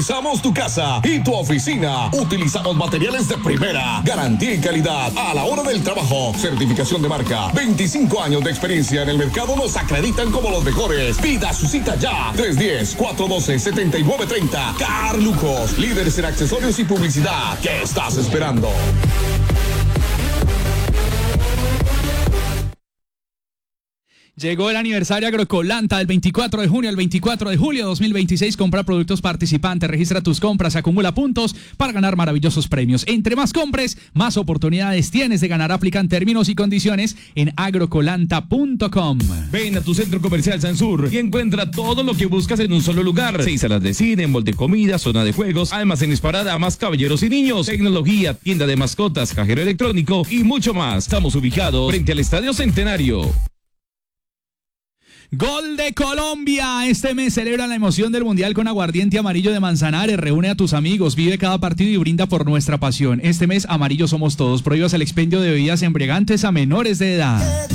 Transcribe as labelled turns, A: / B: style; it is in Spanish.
A: Utilizamos tu casa y tu oficina. Utilizamos materiales de primera, garantía y calidad a la hora del trabajo. Certificación de marca. 25 años de experiencia en el mercado nos acreditan como los mejores. Pida su cita ya. 310-412-7930. Car Lujos, líderes en accesorios y publicidad. ¿Qué estás esperando?
B: Llegó el aniversario Agrocolanta del 24 de junio al 24 de julio de 2026. Compra productos participantes, registra tus compras, acumula puntos para ganar maravillosos premios. Entre más compres, más oportunidades tienes de ganar. Aplican términos y condiciones en agrocolanta.com.
C: Ven a tu centro comercial Sansur y encuentra todo lo que buscas en un solo lugar. 6 salas de cine, mall de comida, zona de juegos, almacenes para damas, caballeros y niños, tecnología, tienda de mascotas, cajero electrónico y mucho más. Estamos ubicados frente al Estadio Centenario.
B: Gol de Colombia. Este mes celebra la emoción del Mundial con aguardiente amarillo de Manzanares. Reúne a tus amigos, vive cada partido y brinda por nuestra pasión. Este mes amarillo somos todos. Prohíbas el expendio de bebidas embriagantes a menores de edad.